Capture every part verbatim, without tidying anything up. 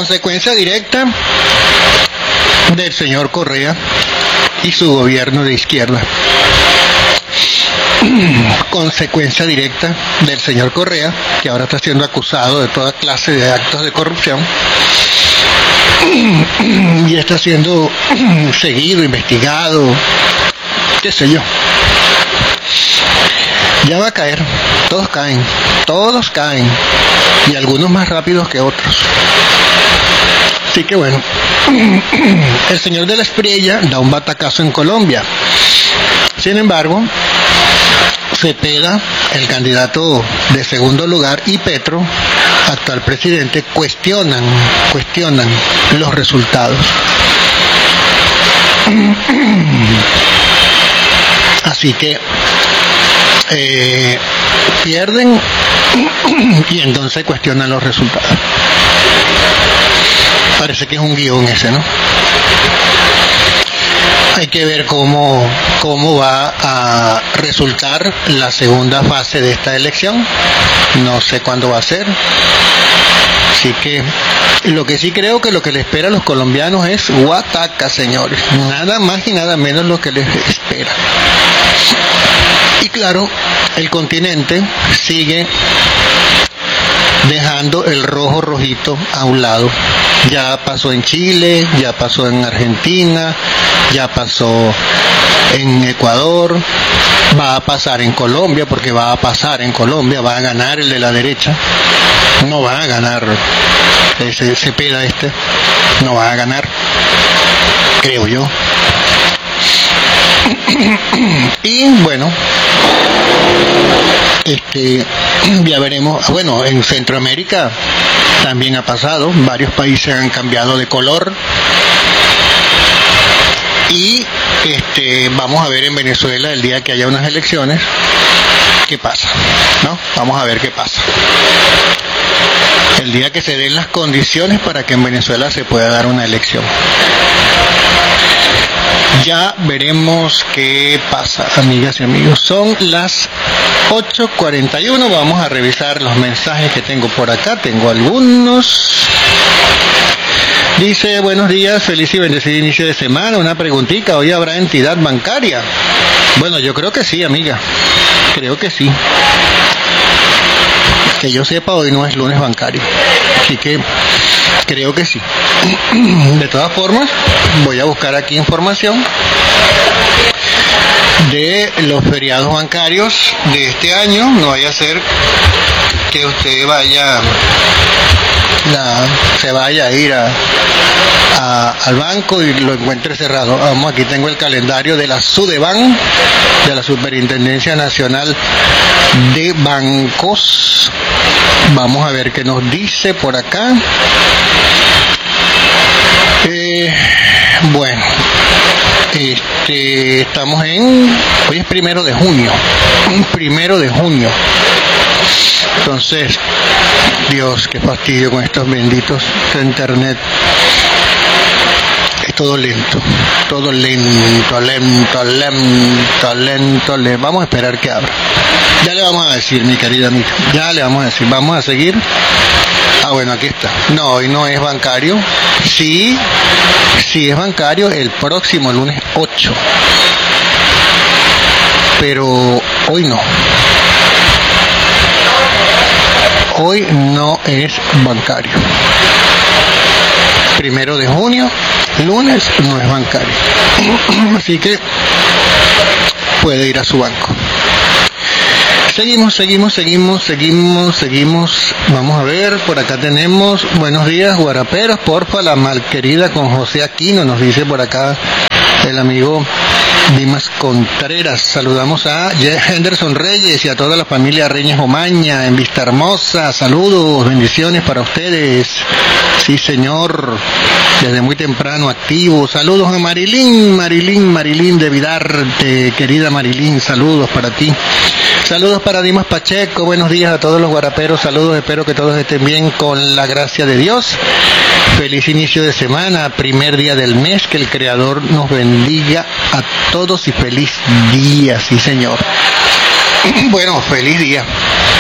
consecuencia directa del señor Correa y su gobierno de izquierda. Consecuencia directa del señor Correa, que ahora está siendo acusado de toda clase de actos de corrupción y está siendo seguido, investigado, qué sé yo. Ya va a caer, todos caen, todos caen, y algunos más rápidos que otros. Así que bueno, el señor de la Espriella da un batacazo en Colombia. Sin embargo, Cepeda, el candidato de segundo lugar, y Petro, actual presidente, cuestionan, cuestionan los resultados. Así que eh, pierden y entonces cuestionan los resultados. Parece que es un guión ese, ¿no? Hay que ver cómo, cómo va a resultar la segunda fase de esta elección. No sé cuándo va a ser. Así que lo que sí creo que lo que le espera a los colombianos es guataca, señores. Nada más y nada menos lo que les espera. Y claro, el continente sigue dejando el rojo rojito a un lado. Ya pasó en Chile, ya pasó en Argentina, ya pasó en Ecuador, va a pasar en Colombia, porque va a pasar en Colombia, va a ganar el de la derecha, no va a ganar ese Cepeda este, no va a ganar, creo yo. Y bueno, este, ya veremos. Bueno, en Centroamérica también ha pasado, varios países han cambiado de color. Y este, vamos a ver en Venezuela el día que haya unas elecciones, qué pasa, ¿no? Vamos a ver qué pasa. El día que se den las condiciones para que en Venezuela se pueda dar una elección. Ya veremos qué pasa, amigas y amigos. Son las ocho cuarenta y uno. Vamos a revisar los mensajes que tengo por acá. Tengo algunos. Dice, buenos días, feliz y bendecido inicio de semana. Una preguntita, ¿hoy habrá entidad bancaria? Bueno, yo creo que sí, amiga. Creo que sí. Que yo sepa, hoy no es lunes bancario. Así que creo que sí. De todas formas, voy a buscar aquí información de los feriados bancarios de este año. No vaya a ser que usted vaya la, se vaya a ir a, a, al banco y lo encuentre cerrado. Vamos, aquí tengo el calendario de la SUDEBAN, de la Superintendencia Nacional de Bancos. Vamos a ver qué nos dice por acá. Eh, bueno, este, estamos en, hoy es primero de junio, primero de junio. Entonces, Dios, qué fastidio con estos benditos de internet. Es todo lento, todo lento, lento, lento, lento, lento. Vamos a esperar que abra. Ya le vamos a decir, mi querida amiga, ya le vamos a decir, vamos a seguir. Ah, bueno, aquí está. No, hoy no es bancario. Sí, sí es bancario el próximo lunes ocho. Pero hoy no. Hoy no es bancario. Primero de junio, lunes, no es bancario. Así que puede ir a su banco. Seguimos, seguimos, seguimos, seguimos, seguimos. Vamos a ver, por acá tenemos, buenos días, guaraperos, porfa, la malquerida con José Aquino, nos dice por acá el amigo Dimas Contreras. Saludamos a Henderson Reyes y a toda la familia Reyes Omaña en Vista Hermosa. Saludos, bendiciones para ustedes. Sí, señor, desde muy temprano activo. Saludos a Marilín, Marilín, Marilín de Vidarte, querida Marilín, saludos para ti. Saludos para Dimas Pacheco, buenos días a todos los guaraperos, saludos, espero que todos estén bien con la gracia de Dios. Feliz inicio de semana, primer día del mes, que el Creador nos bendiga a todos y feliz día, sí señor. Bueno, feliz día.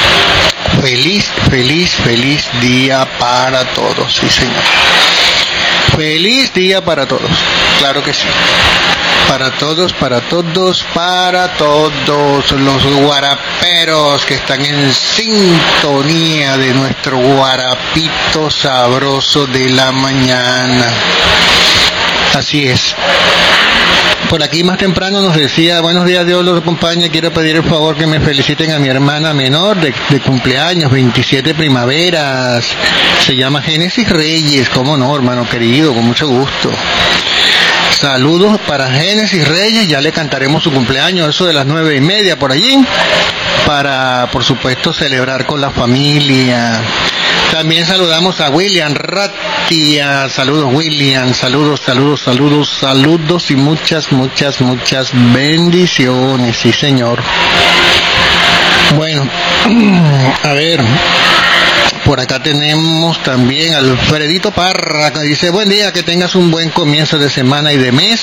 Feliz, feliz, feliz día para todos, sí señor. Feliz día para todos, claro que sí. Para todos, para todos, para todos los guaraperos que están en sintonía de nuestro guarapito sabroso de la mañana. Así es. Por aquí más temprano nos decía, buenos días, Dios los acompañe, quiero pedir el favor que me feliciten a mi hermana menor de, de cumpleaños, veintisiete primaveras, se llama Génesis Reyes, cómo no, hermano querido, con mucho gusto. Saludos para Génesis Reyes, ya le cantaremos su cumpleaños, eso de las nueve y media por allí, para, por supuesto, celebrar con la familia. También saludamos a William Ratia, saludos William, saludos, saludos, saludos, saludos y muchas, muchas, muchas bendiciones, sí señor. Bueno, a ver, por acá tenemos también a Alfredito Parra, que dice, buen día, que tengas un buen comienzo de semana y de mes.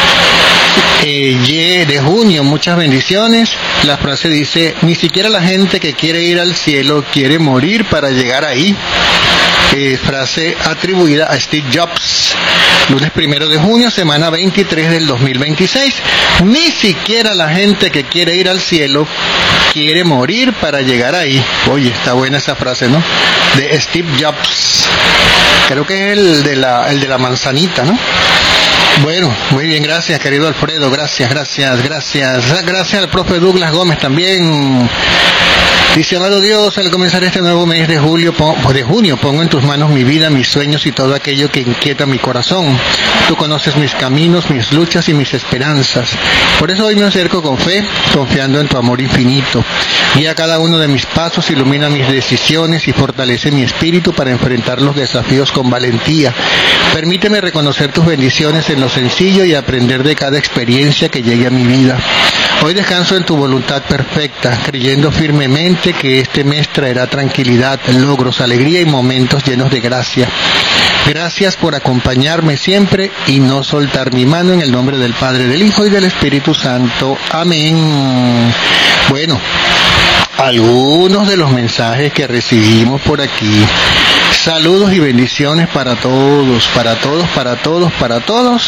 Eh, de junio, muchas bendiciones. La frase dice, ni siquiera la gente que quiere ir al cielo quiere morir para llegar ahí. Eh, frase atribuida a Steve Jobs. Lunes primero de junio, semana veintitrés del dos mil veintiséis. Ni siquiera la gente que quiere ir al cielo quiere morir para llegar ahí. Oye, está buena esa frase, ¿no? De Steve Jobs. Creo que es el de la, el de la manzanita, ¿no? Bueno, muy bien, gracias querido Alfredo, gracias, gracias, gracias, gracias al profe Douglas Gómez también. Dice, amado Dios, al comenzar este nuevo mes de julio, de junio, pongo en tus manos mi vida, mis sueños y todo aquello que inquieta mi corazón. Tú conoces mis caminos, mis luchas y mis esperanzas. Por eso hoy me acerco con fe, confiando en tu amor infinito. Guía cada uno de mis pasos, ilumina mis decisiones y fortalece mi espíritu para enfrentar los desafíos con valentía. Permíteme reconocer tus bendiciones en lo sencillo y aprender de cada experiencia que llegue a mi vida. Hoy descanso en tu voluntad perfecta, creyendo firmemente que este mes traerá tranquilidad, logros, alegría y momentos llenos de gracia. Gracias por acompañarme siempre y no soltar mi mano, en el nombre del Padre, del Hijo y del Espíritu Santo. Amén. Bueno, algunos de los mensajes que recibimos por aquí. Saludos y bendiciones para todos, para todos, para todos, para todos.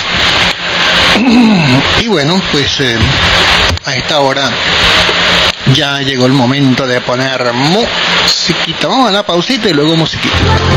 Y bueno, pues eh, a esta hora ya llegó el momento de poner musiquita. Vamos a la pausita y luego musiquita.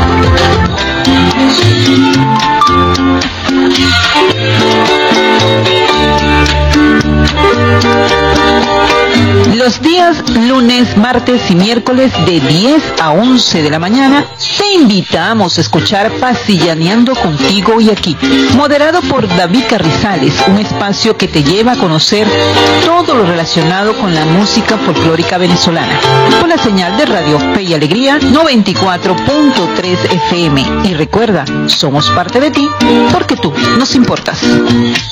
Los días lunes, martes y miércoles de diez a once de la mañana te invitamos a escuchar Pasillaneando Contigo Hoy Aquí, moderado por David Carrizales, un espacio que te lleva a conocer todo lo relacionado con la música folclórica venezolana, con la señal de Radio Fe y Alegría noventa y cuatro punto tres F M. Y recuerda, somos parte de ti porque tú nos importas.